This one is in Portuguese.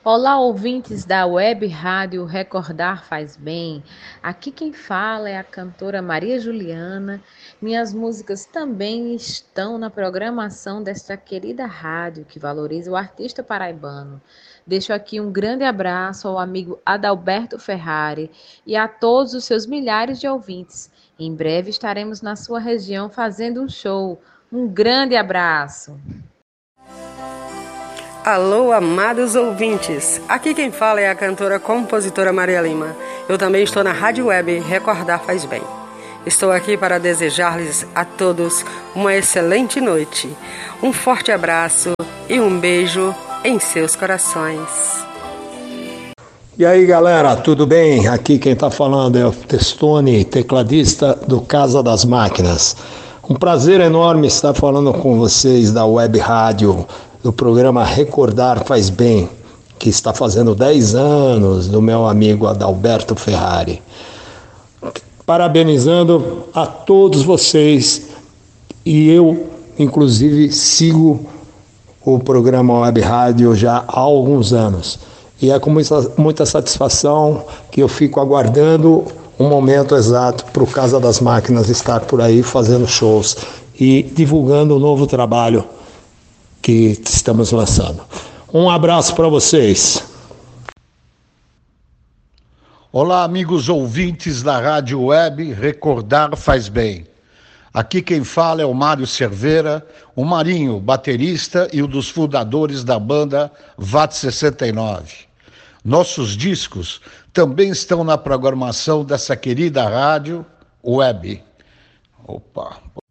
Olá, ouvintes da Web Rádio Recordar Faz Bem. Aqui quem fala é a cantora Maria Juliana. Minhas músicas também estão na programação desta querida rádio que valoriza o artista paraibano. Deixo aqui um grande abraço ao amigo Adalberto Ferrari e a todos os seus milhares de ouvintes. Em breve estaremos na sua região fazendo um show. Um grande abraço! Alô, amados ouvintes! Aqui quem fala é a cantora compositora Maria Lima. Eu também estou na Rádio Web Recordar Faz Bem. Estou aqui para desejar-lhes a todos uma excelente noite, um forte abraço e um beijo em seus corações. E aí, galera, tudo bem? Aqui quem está falando é o Testoni, tecladista do Casa das Máquinas. Um prazer enorme estar falando com vocês da Web Rádio, do programa Recordar Faz Bem, que está fazendo 10 anos, do meu amigo Adalberto Ferrari. Parabenizando a todos vocês, e eu, inclusive, sigo o programa Web Rádio já há alguns anos. E é com muita satisfação que eu fico aguardando um momento exato para o Casa das Máquinas estar por aí fazendo shows e divulgando o novo trabalho que estamos lançando. Um abraço para vocês. Olá, amigos ouvintes da Rádio Web Recordar Faz Bem. Aqui quem fala é o Mário Cerveira, o Marinho, baterista e um dos fundadores da banda VAT 69. Nossos discos também estão na programação dessa querida rádio Web. Opa!